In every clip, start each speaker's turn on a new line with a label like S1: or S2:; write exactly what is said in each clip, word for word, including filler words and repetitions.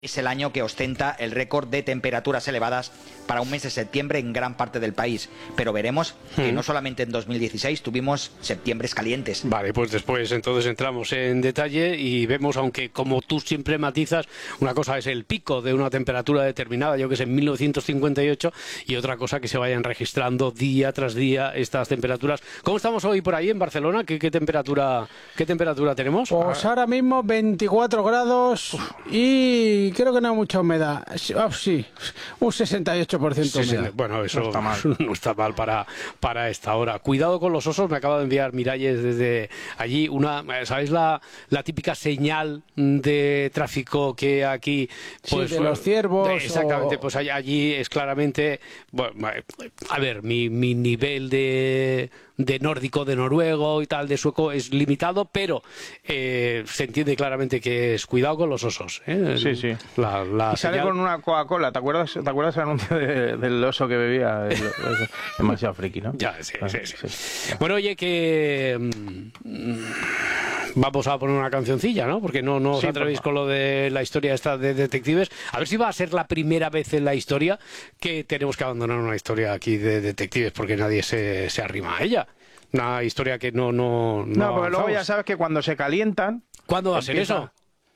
S1: Es el año que ostenta el récord de temperaturas elevadas para un mes de septiembre en gran parte del país. Pero veremos que no solamente en dos mil dieciséis tuvimos septiembres calientes.
S2: Vale, pues después entonces entramos en detalle y vemos, aunque como tú siempre matizas, una cosa es el pico de una temperatura determinada, yo que sé, en mil novecientos cincuenta y ocho, y otra cosa que se vayan registrando día tras día estas temperaturas. ¿Cómo estamos hoy por ahí en Barcelona? ¿Qué, qué temperatura qué temperatura tenemos?
S3: Pues ahora mismo veinticuatro grados y creo que no hay mucha humedad. Oh, sí, un sesenta y ocho por ciento
S2: Sí, sí,
S3: humedad.
S2: bueno, eso
S3: no está mal,
S2: no está mal para, para esta hora. Cuidado con los osos, me acaba de enviar Miralles desde allí una, ¿sabéis la, la típica señal de tráfico que aquí? Pues,
S3: sí, de los ciervos.
S2: De, exactamente,
S3: o...
S2: pues allí, allí es claramente, bueno, a ver, mi, mi nivel de... de nórdico, de noruego y tal, de sueco es limitado, pero eh, se entiende claramente que es cuidado con los osos, ¿eh?
S4: Sí, sí.
S2: La, la
S4: y sale
S2: señal...
S4: con una Coca-Cola, ¿te acuerdas, ¿te acuerdas el anuncio de, del oso que bebía? El, el, demasiado friki, ¿no?
S2: Ya, sí,
S4: ah,
S2: sí, sí.
S4: sí.
S2: Bueno, oye, que... Mmm, vamos a poner una cancioncilla, ¿no? Porque no, no os
S4: sí,
S2: atrevéis con lo de la historia esta de detectives. A ver si va a ser la primera vez en la historia que tenemos que abandonar una historia aquí de detectives porque nadie se, se arrima a ella. Una historia que no... No,
S4: no,
S2: no
S4: porque luego
S2: avanzamos.
S4: ya sabes que cuando se calientan...
S2: ¿Cuándo va a ser
S4: empieza...
S2: eso?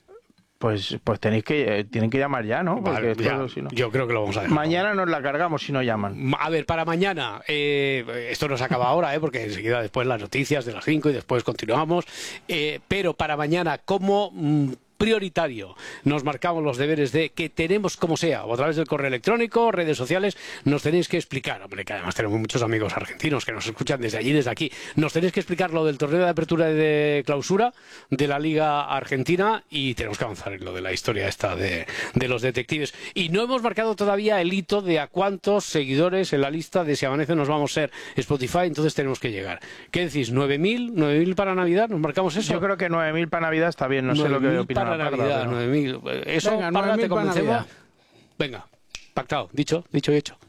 S4: Pues, pues tenéis que, eh, tienen que llamar ya, ¿no? Porque
S2: Vale, ya,
S4: todo, si no...
S2: Yo creo que lo vamos a dejar.
S4: Mañana nos la cargamos si no llaman.
S2: A ver, para mañana, eh, esto no se acaba ahora, eh, porque enseguida después las noticias de las cinco y después continuamos, eh, pero para mañana, como... Mm, prioritario, nos marcamos los deberes de que tenemos, como sea, o a través del correo electrónico, redes sociales, nos tenéis que explicar, hombre, que además tenemos muchos amigos argentinos que nos escuchan desde allí, desde aquí, nos tenéis que explicar lo del torneo de apertura y de clausura de la Liga Argentina y tenemos que avanzar en lo de la historia esta de, de los detectives. Y no hemos marcado todavía el hito de a cuántos seguidores en la lista de Si Amanece nos vamos a ser Spotify, entonces tenemos que llegar. ¿Qué decís? ¿nueve mil? ¿nueve mil para Navidad? ¿Nos marcamos eso?
S4: Yo creo que nueve mil para Navidad está bien, no sé lo que opina
S2: para
S4: la Parda,
S2: Navidad,
S4: pero...
S2: nueve mil. Eso,
S3: Venga,
S2: Parda,
S3: nueve mil
S2: ¿te
S3: para
S2: convencemos?
S3: Navidad.
S2: Venga, pactado, dicho, dicho y hecho.